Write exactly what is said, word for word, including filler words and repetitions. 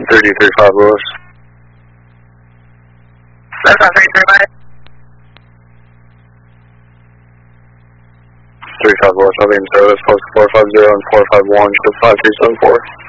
thirty, thirty-five Lewis. That's not three three five. thirty-five Lewis, I'll be in service, post four five zero and four five one, show five three seven four.